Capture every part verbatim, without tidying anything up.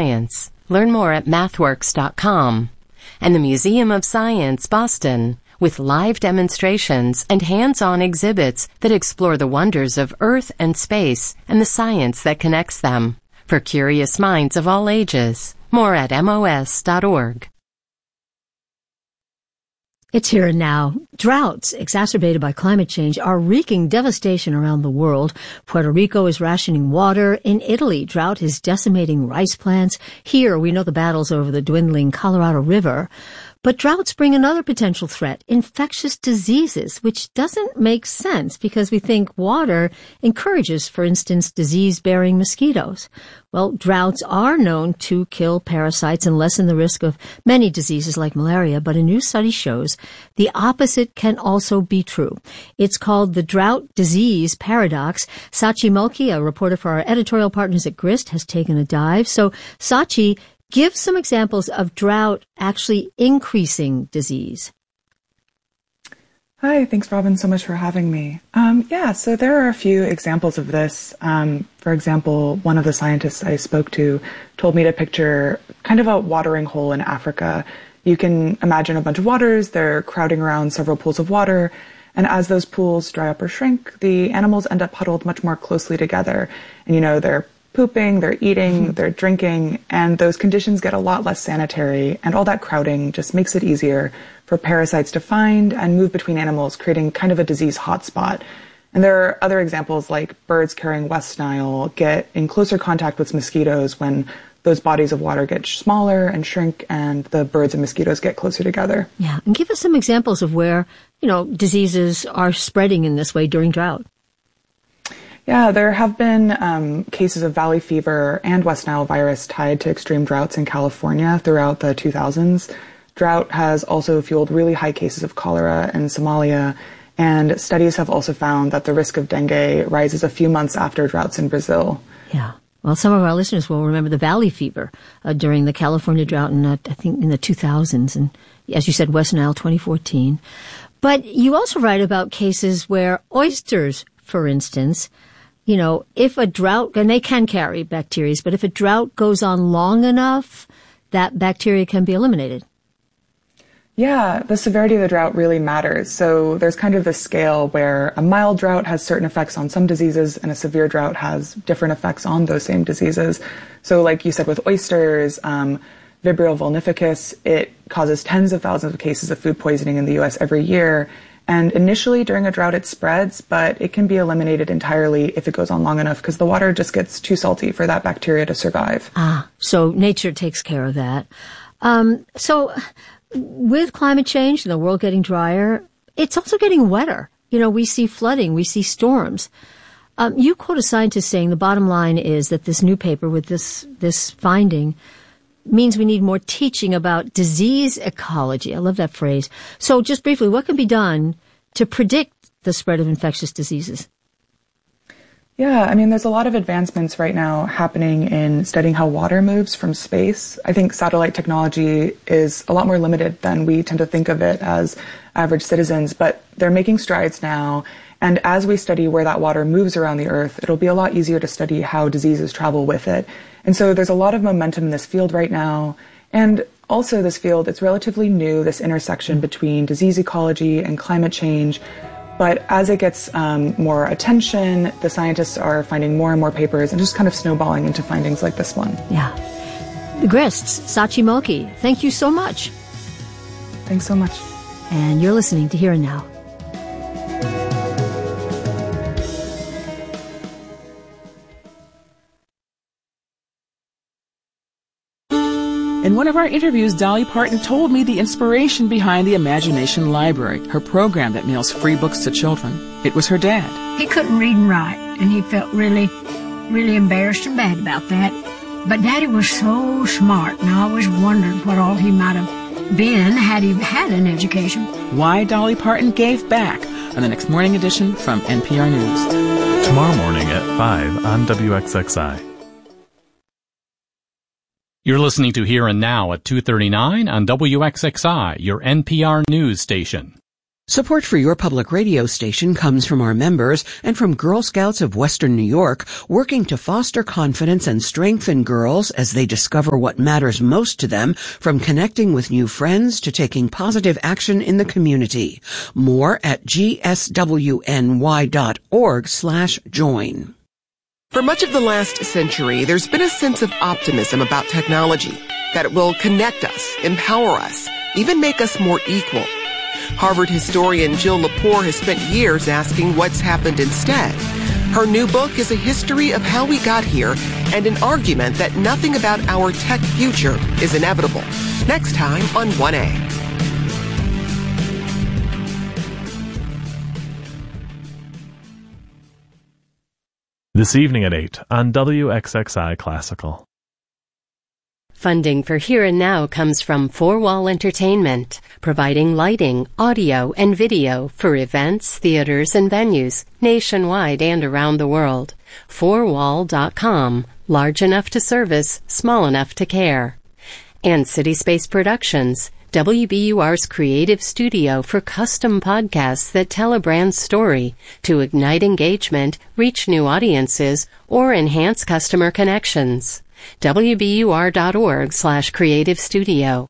science. Learn more at mathworks dot com. And the Museum of Science, Boston, with live demonstrations and hands-on exhibits that explore the wonders of Earth and space and the science that connects them. For curious minds of all ages. More at M O S dot org. It's here and now. Droughts exacerbated by climate change are wreaking devastation around the world. Puerto Rico is rationing water. In Italy, drought is decimating rice plants. Here, we know the battles over the dwindling Colorado River. But droughts bring another potential threat, infectious diseases, which doesn't make sense because we think water encourages, for instance, disease-bearing mosquitoes. Well, droughts are known to kill parasites and lessen the risk of many diseases like malaria, but a new study shows the opposite can also be true. It's called the drought disease paradox. Sachi Mulkey, a reporter for our editorial partners at Grist, has taken a dive. So, Sachi, give some examples of drought actually increasing disease. Hi, thanks, Robin, so much for having me. Um, yeah, so there are a few examples of this. Um, for example, one of the scientists I spoke to told me to picture kind of a watering hole in Africa. You can imagine a bunch of waters, they're crowding around several pools of water, and as those pools dry up or shrink, the animals end up huddled much more closely together. And, you know, they're pooping, they're eating, they're drinking, and those conditions get a lot less sanitary, and all that crowding just makes it easier for parasites to find and move between animals, creating kind of a disease hotspot. And there are other examples like birds carrying West Nile get in closer contact with mosquitoes when those bodies of water get smaller and shrink, and the birds and mosquitoes get closer together. Yeah, and give us some examples of where, you know, diseases are spreading in this way during drought. Yeah, there have been um, cases of valley fever and West Nile virus tied to extreme droughts in California throughout the two thousands. Drought has also fueled really high cases of cholera in Somalia, and studies have also found that the risk of dengue rises a few months after droughts in Brazil. Yeah. Well, some of our listeners will remember the valley fever uh, during the California drought in, uh, I think, in the two thousands, and as you said, West Nile twenty fourteen. But you also write about cases where oysters, for instance, you know, if a drought, and they can carry bacteria, but if a drought goes on long enough, that bacteria can be eliminated. Yeah, the severity of the drought really matters. So there's kind of this scale where a mild drought has certain effects on some diseases and a severe drought has different effects on those same diseases. So like you said with oysters, um, Vibrio vulnificus, it causes tens of thousands of cases of food poisoning in the U S every year. And initially during a drought it spreads, but it can be eliminated entirely if it goes on long enough because the water just gets too salty for that bacteria to survive. Ah, so nature takes care of that. Um, so with climate change and the world getting drier, it's also getting wetter. You know, we see flooding, we see storms. Um, you quote a scientist saying the bottom line is that this new paper with this, this finding means we need more teaching about disease ecology. I love that phrase. So just briefly, what can be done to predict the spread of infectious diseases? Yeah, I mean, there's a lot of advancements right now happening in studying how water moves from space. I think satellite technology is a lot more limited than we tend to think of it as average citizens, but they're making strides now. And as we study where that water moves around the Earth, it'll be a lot easier to study how diseases travel with it. And so there's a lot of momentum in this field right now. And also this field, it's relatively new, this intersection between disease ecology and climate change. But as it gets um, more attention, the scientists are finding more and more papers and just kind of snowballing into findings like this one. Yeah. The Grist's, Sachi Mulkey, thank you so much. Thanks so much. And you're listening to Here and Now. In one of our interviews, Dolly Parton told me the inspiration behind the Imagination Library, her program that mails free books to children. It was her dad. He couldn't read and write, and he felt really, really embarrassed and bad about that. But Daddy was so smart, and I always wondered what all he might have been had he had an education. Why Dolly Parton gave back on the next morning edition from N P R News. Tomorrow morning at five on W X X I. You're listening to Here and Now at two thirty-nine on W X X I, your N P R News station. Support for your public radio station comes from our members and from Girl Scouts of Western New York, working to foster confidence and strengthen girls as they discover what matters most to them, from connecting with new friends to taking positive action in the community. More at gswny.org slash join. For much of the last century, there's been a sense of optimism about technology, that it will connect us, empower us, even make us more equal. Harvard historian Jill Lepore has spent years asking what's happened instead. Her new book is a history of how we got here and an argument that nothing about our tech future is inevitable. Next time on one A. This evening at eight on W X X I Classical. Funding for Here and Now comes from Four Wall Entertainment, providing lighting, audio, and video for events, theaters, and venues nationwide and around the world. four wall dot com, large enough to service, small enough to care. And City Space Productions, W B U R's creative studio for custom podcasts that tell a brand's story to ignite engagement, reach new audiences, or enhance customer connections. W B U R dot org slash creative studio.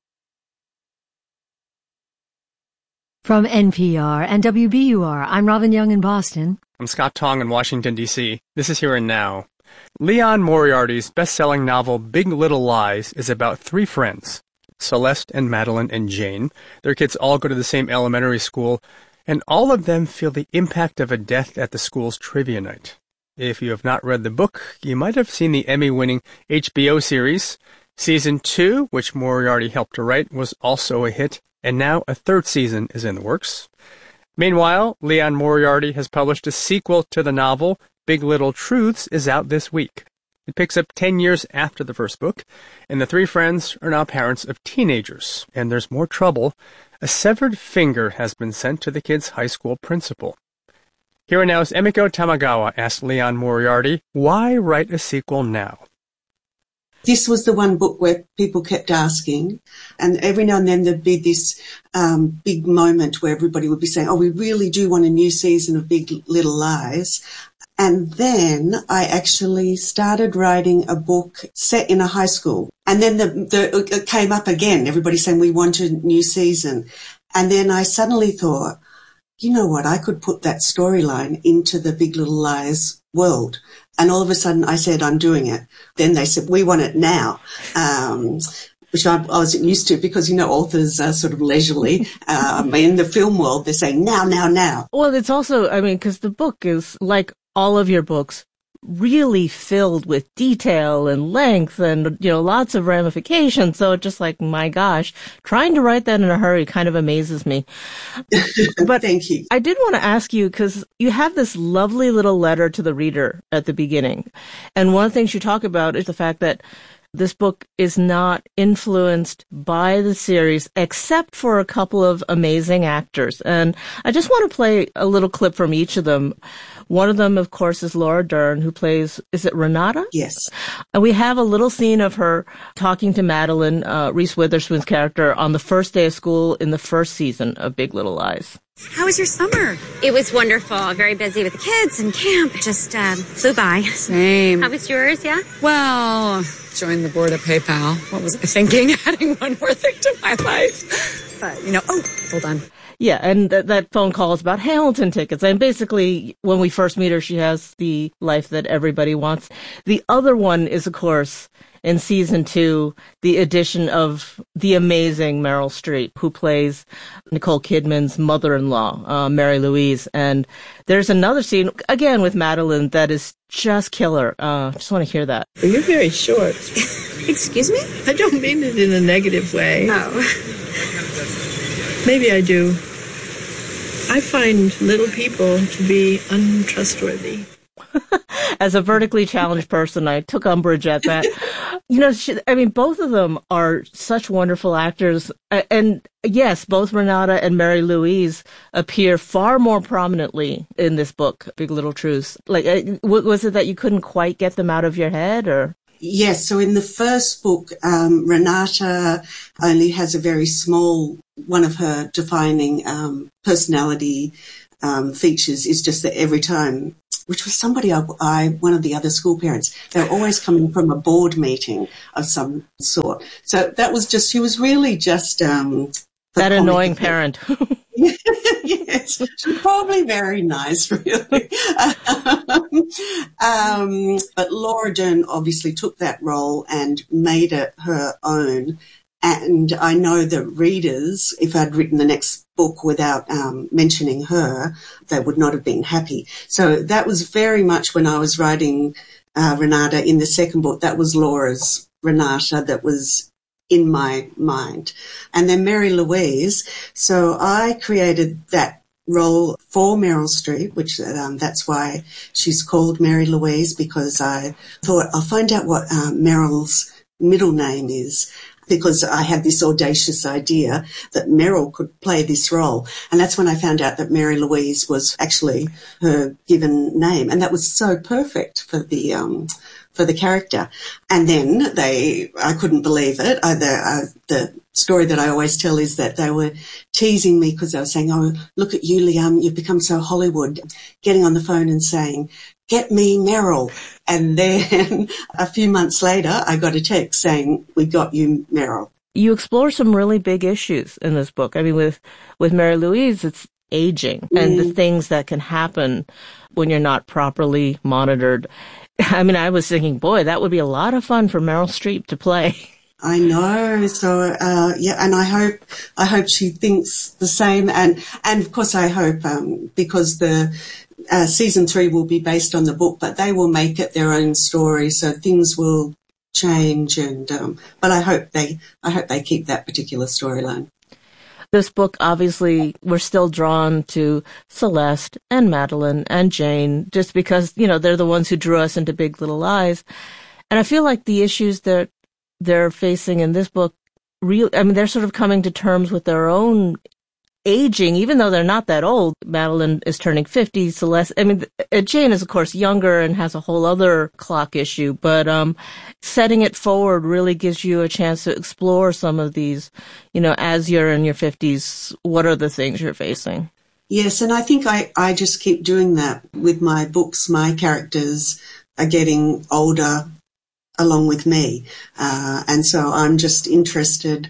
From N P R and W B U R, I'm Robin Young in Boston. I'm Scott Tong in Washington, D C This is Here and Now. Leon Moriarty's best-selling novel Big Little Lies is about three friends, Celeste and Madeline and Jane. Their kids all go to the same elementary school, and all of them feel the impact of a death at the school's trivia night. If you have not read the book, you might have seen the Emmy-winning H B O series. Season two, which Moriarty helped to write, was also a hit, and now a third season is in the works. Meanwhile, Leon Moriarty has published a sequel to the novel. Big Little Truths is out this week. It picks up ten years after the first book, and the three friends are now parents of teenagers, and there's more trouble. A severed finger has been sent to the kid's high school principal. Here and Now's Emiko Tamagawa asked Leon Moriarty, why write a sequel now? This was the one book where people kept asking, and every now and then there'd be this um, big moment where everybody would be saying, oh, we really do want a new season of Big Little Lies. And then I actually started writing a book set in a high school. And then the, the, it came up again, everybody saying we want a new season. And then I suddenly thought, you know what, I could put that storyline into the Big Little Lies world. And all of a sudden I said, I'm doing it. Then they said, we want it now, um, which I, I wasn't used to because, you know, authors are sort of leisurely. Um, in the film world, they're saying now, now, now. Well, it's also, I mean, because the book is, like all of your books, really filled with detail and length and, you know, lots of ramifications. So it's just like, my gosh, trying to write that in a hurry kind of amazes me. But thank you. I did want to ask you, because you have this lovely little letter to the reader at the beginning. And one of the things you talk about is the fact that this book is not influenced by the series except for a couple of amazing actors. And I just want to play a little clip from each of them. One of them, of course, is Laura Dern, who plays, is it Renata? Yes. And we have a little scene of her talking to Madeline, uh, Reese Witherspoon's character, on the first day of school in the first season of Big Little Lies. How was your summer? It was wonderful. Very busy with the kids and camp. Just um, flew by. Same. How was yours, yeah? Well, joined the board of PayPal. What was I thinking? Adding one more thing to my life. But, you know, oh, hold on. Yeah, and th- that phone call is about Hamilton tickets. And basically, when we first meet her, she has the life that everybody wants. The other one is, of course, in season two, the addition of the amazing Meryl Streep, who plays Nicole Kidman's mother-in-law, uh, Mary Louise. And there's another scene, again, with Madeline that is just killer. Uh, just want to hear that. Well, you're very short. Excuse me? I don't mean it in a negative way. Oh. Maybe I do. I find little people to be untrustworthy. As a vertically challenged person, I took umbrage at that. You know, she, I mean, both of them are such wonderful actors. And yes, both Renata and Mary Louise appear far more prominently in this book, Big Little Truths. Like, was it that you couldn't quite get them out of your head, or? Yes, so in the first book, um, Renata only has a very small one of her defining um, personality um, features is just that every time, which was somebody I, I, one of the other school parents, they were always coming from a board meeting of some sort. So that was just, she was really just um, that annoying parent. Yes, she's probably very nice, really. um, but Laura Dern obviously took that role and made it her own. And I know that readers, if I'd written the next book without um, mentioning her, they would not have been happy. So that was very much when I was writing uh, Renata in the second book, that was Laura's Renata that was in my mind. And then Mary Louise. So I created that role for Meryl Streep, which um, that's why she's called Mary Louise, because I thought I'll find out what uh, Meryl's middle name is, because I had this audacious idea that Meryl could play this role. And that's when I found out that Mary Louise was actually her given name. And that was so perfect for the um, for the character. And then they, I couldn't believe it. I, the, uh, the story that I always tell is that they were teasing me because they were saying, oh, look at you, Liam, you've become so Hollywood, getting on the phone and saying, get me Meryl. And then a few months later, I got a text saying, we got you Meryl. You explore some really big issues in this book. I mean, with, with Mary Louise, it's aging mm. and the things that can happen when you're not properly monitored. I mean, I was thinking, boy, that would be a lot of fun for Meryl Streep to play. I know. So, uh, yeah, and I hope, I hope she thinks the same. And, and of course I hope, um, because the, uh, season three will be based on the book, but they will make it their own story. So things will change and, um, but I hope they, I hope they keep that particular storyline. This book, obviously, we're still drawn to Celeste and Madeline and Jane just because, you know, they're the ones who drew us into Big Little Lies. And I feel like the issues that they're facing in this book, real, I mean, they're sort of coming to terms with their own aging, even though they're not that old. Madeline is turning fifty. Celeste, I mean, Jane is, of course, younger and has a whole other clock issue, but um, setting it forward really gives you a chance to explore some of these, you know, as you're in your fifties, what are the things you're facing? Yes, and I think I, I just keep doing that with my books. My characters are getting older along with me, uh, and so I'm just interested.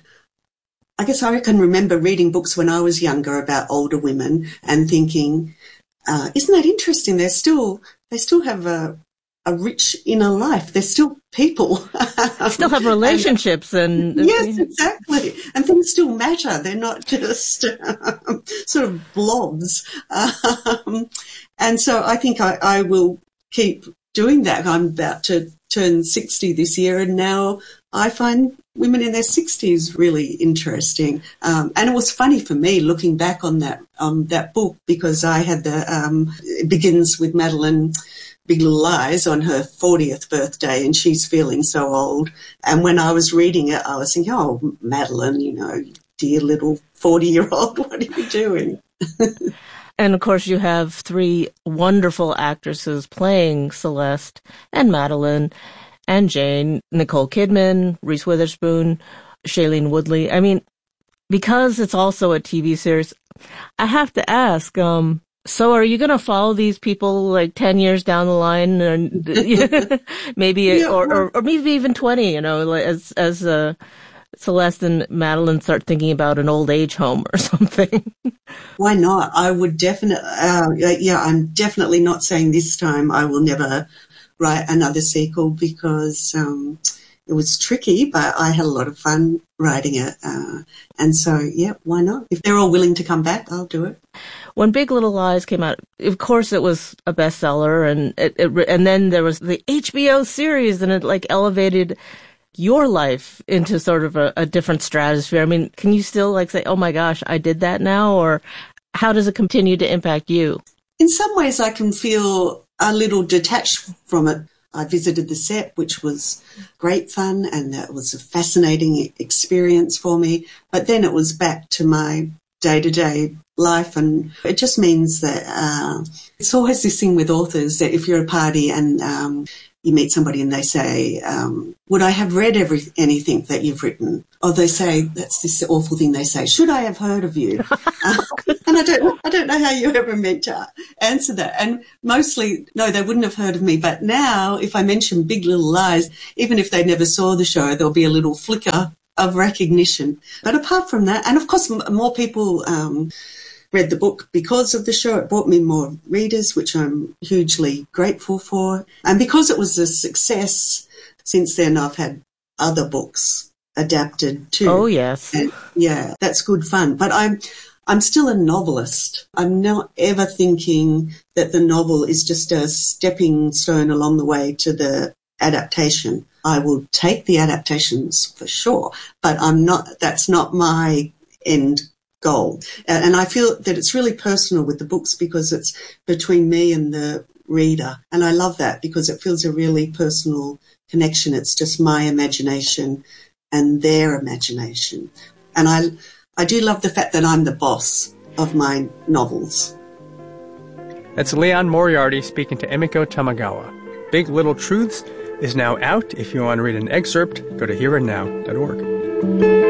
I guess I can remember reading books when I was younger about older women and thinking, uh, isn't that interesting? They're still, they still have a, a rich inner life. They're still people. Still have relationships and, and yes, exactly. And things still matter. They're not just um, sort of blobs. Um, and so I think I, I will keep doing that. I'm about to turn sixty this year, and now I find women in their sixties really interesting. Um, and it was funny for me looking back on that um, that book, because I had the, um, it begins with Madeline Big Little Lies on her fortieth birthday, and she's feeling so old. And when I was reading it, I was thinking, oh, Madeline, you know, dear little forty-year-old, what are you doing? And, of course, you have three wonderful actresses playing Celeste and Madeline and Jane, Nicole Kidman, Reese Witherspoon, Shailene Woodley. I mean, because it's also a T V series, I have to ask, um, so are you going to follow these people like ten years down the line, or maybe, yeah, or, or, or maybe even twenty, you know, as, as, uh, Celeste and Madeline start thinking about an old age home or something? Why not? I would definitely, uh, yeah, I'm definitely not saying this time I will never write another sequel, because um, it was tricky, but I had a lot of fun writing it. Uh, and so, yeah, why not? If they're all willing to come back, I'll do it. When Big Little Lies came out, of course it was a bestseller, and it, it, and then there was the H B O series, and it like elevated your life into sort of a, a different stratosphere. I mean, can you still like say, oh my gosh, I did that now? Or how does it continue to impact you? In some ways I can feel a little detached from it. I visited the set, which was great fun, and that was a fascinating experience for me. But then it was back to my day-to-day life. And it just means that uh, it's always this thing with authors that if you're at a party and um, you meet somebody and they say, um, would I have read every anything that you've written? Or they say, that's this awful thing they say, should I have heard of you? uh, and I don't, I don't know how you ever meant to answer that. And mostly, no, they wouldn't have heard of me. But now, if I mention Big Little Lies, even if they never saw the show, there'll be a little flicker of recognition. But apart from that, and of course, m- more people um, read the book because of the show. It brought me more readers, which I'm hugely grateful for. And because it was a success, since then I've had other books adapted too. Oh, yes. And yeah, that's good fun. But I'm I'm still a novelist. I'm not ever thinking that the novel is just a stepping stone along the way to the adaptation. I will take the adaptations for sure, but I'm not, that's not my end goal. And I feel that it's really personal with the books because it's between me and the reader. And I love that because it feels a really personal connection. It's just my imagination and their imagination. And I, I do love the fact that I'm the boss of my novels. That's Liane Moriarty speaking to Emiko Tamagawa. Big Little Truths is now out. If you want to read an excerpt, go to hear and now dot org.